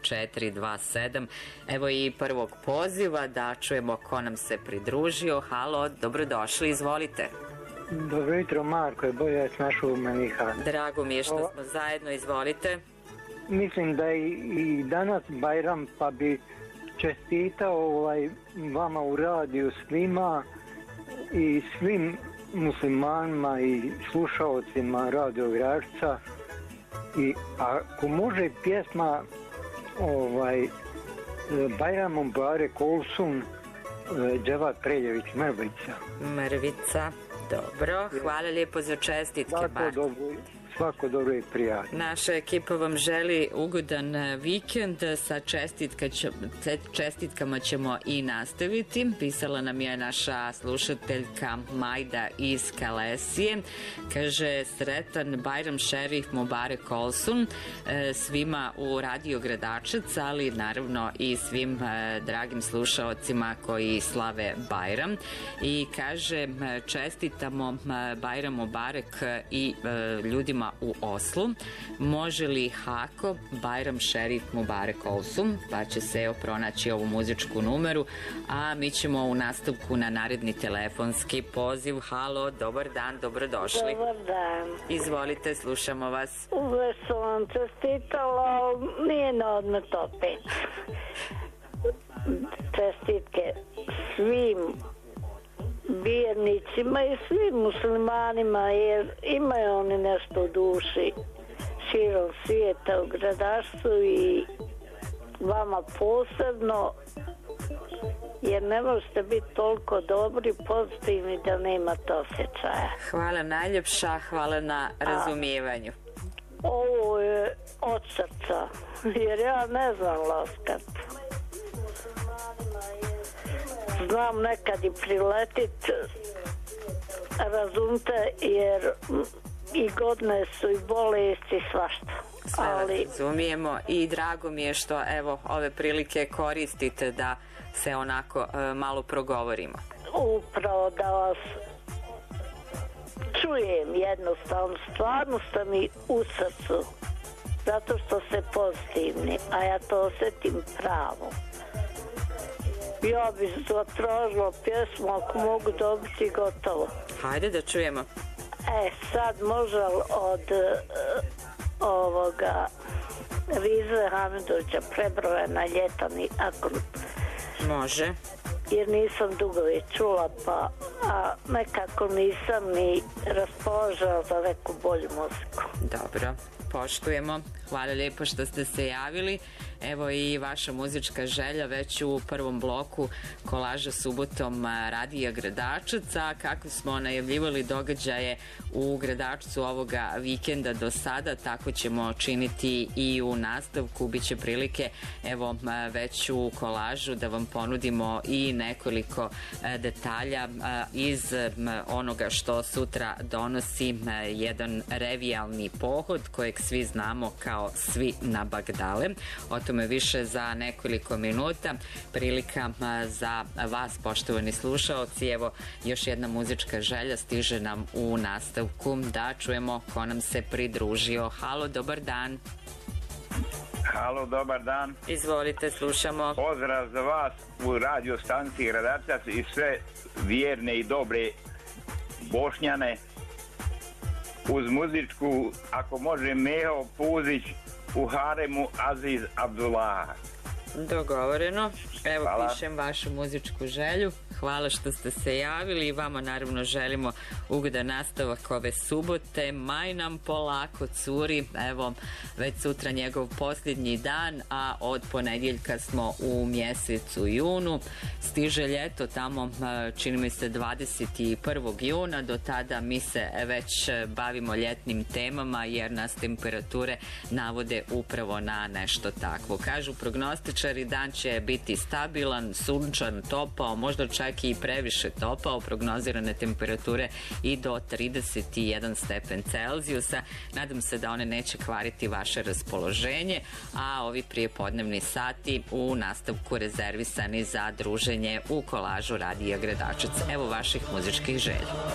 427. Evo i prvog poziva da čujemo ko nam se pridružio. Halo, dobrodošli, izvolite. Dobro jutro, Marko je bolje s našo Meniha. Drago mi je što smo zajedno, izvolite. Mislim da je i danas Bajram, pa bi čestitao vama u radiju svima i svim muslimanima i slušalcima Radio Gračca. I ako može pjesma Bajram Mubarek Olsun, Dževat Preljević, Mrvica. Dobro, hvala lijepo za čestitke. Svako dobro i prijatno. Naša ekipa vam želi ugodan vikend, sa čestitkama ćemo i nastaviti. Pisala nam je naša slušateljka Majda iz Kalesije. Kaže, sretan Bajram Šerif Mubarek Olsun svima u Radio Gradačac, ali naravno i svim dragim slušaocima koji slave Bajram. I kaže, čestitamo Bajram Mubarek i ljudima u Oslu. Može li Hako Bajram Šerif Mubarek Olsun, pa će se pronaći ovu muzičku numeru, a mi ćemo u nastavku na naredni telefonski poziv. Halo, dobar dan, dobrodošli. Dobar dan. Izvolite, slušamo vas. Uvijek sam vam čestitala, nije na odmet opet. Čestitke svim vjernicima i svim muslimanima, jer imaju oni nešto u duši širom svijeta u gradaštvu i vama posebno, jer ne možete biti toliko dobri, pozitivni da nemate osjećaja. Hvala najljepša, hvala na razumijevanju. Ovo je od srca, jer ja ne znam laskat. Znam nekad i priletit, razumite, jer i godine su i bolesti, svašta. Sve vas razumijemo i drago mi je što evo ove prilike koristite da se onako malo progovorimo. Upravo da vas čujem jednostavno, stvarno ste mi u srcu, zato što ste pozitivni, a ja to osjetim pravo. Ja bih zatražila pjesmu, ako mogu dobiti, gotovo. Hajde da čujemo. Sad može od ovoga Rize Hamidovića Prebrojena Ljetani, ako... Može. Jer nisam dugo je čula, pa nekako nisam ni raspoložila za neku bolju muziku. Dobro, poštujemo. Hvala lijepo što ste se javili. Evo i vaša muzička želja već u prvom bloku kolaža subotom Radija Gradačaca. Kako smo najavljivali događaje u Gradačcu ovoga vikenda do sada, tako ćemo činiti i u nastavku. Biće prilike evo već u kolažu da vam ponudimo i nekoliko detalja iz onoga što sutra donosi jedan revijalni pohod kojeg svi znamo kao Svi na Bagdale. O tome više za nekoliko minuta. Prilika za vas, poštovani slušaoci. Evo, još jedna muzička želja stiže nam u nastavku da čujemo ko nam se pridružio. Halo, dobar dan. Halo, dobar dan. Izvolite, slušamo. Pozdrav za vas u radio stanciji Gradačac i sve vjerne i dobre Bošnjane. Uz muzičku, ako može, Meho Puzić u haremu Aziz Abdullah. Dogovoreno. Evo, hvala. Pišem vašu muzičku želju. Hvala što ste se javili i vama naravno želimo ugodan nastavak ove subote. Maj nam polako curi, evo već sutra njegov posljednji dan, a od ponedjeljka smo u mjesecu junu. Stiže ljeto tamo, čini mi se 21. juna, do tada mi se već bavimo ljetnim temama jer nas temperature navode upravo na nešto takvo. Kažu prognostičari, dan će biti stabilan, sunčan, topao, možda čak i previše topao, prognozirane temperature i do 31 stepen Celzijusa. Nadam se da one neće kvariti vaše raspoloženje, a ovi prijepodnevni sati u nastavku rezervisani za druženje u kolažu Radija Gradačac. Evo vaših muzičkih želja.